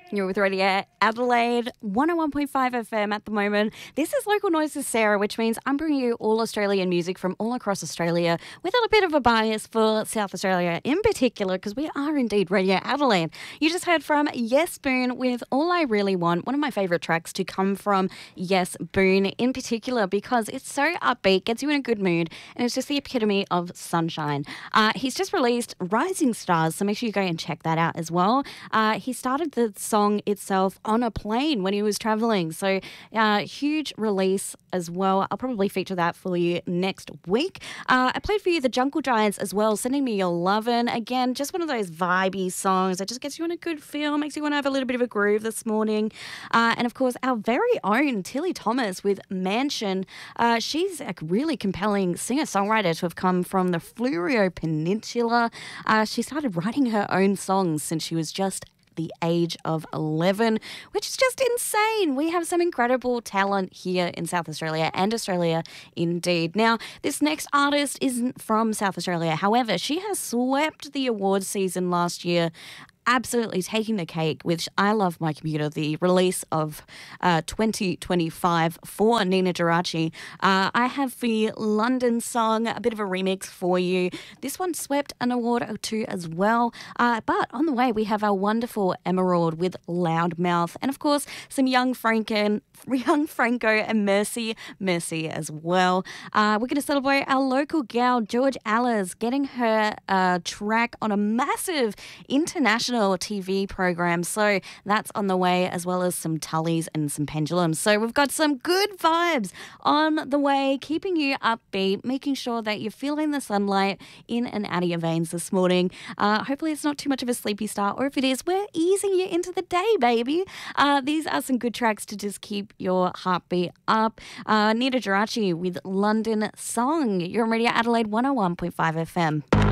You're with Radio Adelaide, 101.5 FM at the moment. This is Local Noises Sarah, which means I'm bringing you all Australian music from all across Australia with a bit of a bias for South Australia in particular, because we are indeed Radio Adelaide. You just heard from Yes Boone with All I Really Want, one of my favourite tracks to come from Yes Boone in particular, because it's so upbeat, gets you in a good mood, and it's just the epitome of sunshine. He's just released Rising Stars, so make sure you go and check that out as well. He started the song itself on a plane when he was traveling, so huge release as well. I'll probably feature that for you next week. I played for you the Jungle Giants as well, Sending Me Your Lovin'. Again, just one of those vibey songs that just gets you in a good feel, makes you want to have a little bit of a groove this morning. And of course, our very own Tilly Thomas with Mansion. She's a really compelling singer-songwriter to have come from the Fleurieu Peninsula. She started writing her own songs since she was just the age of 11, which is just insane. We have some incredible talent here in South Australia and Australia indeed. Now, this next artist isn't from South Australia. However, she has swept the awards season last year, absolutely taking the cake with I Love My Computer, the release of 2025 for Nina Geraci. I have the London song, a bit of a remix for you. This one swept an award or two as well. But on the way, we have our wonderful Emerald with Loudmouth. And of course, some young Franco and Mercy as well. We're going to celebrate our local gal, George Allers, getting her track on a massive international TV program. So that's on the way, as well as some Tullies and some Pendulums. So we've got some good vibes on the way, keeping you upbeat, making sure that you're feeling the sunlight in and out of your veins this morning. Hopefully it's not too much of a sleepy start, or if it is, we're easing you into the day, baby. These are some good tracks to just keep your heartbeat up. Nina Geraci with London Song. You're on Radio Adelaide 101.5 FM.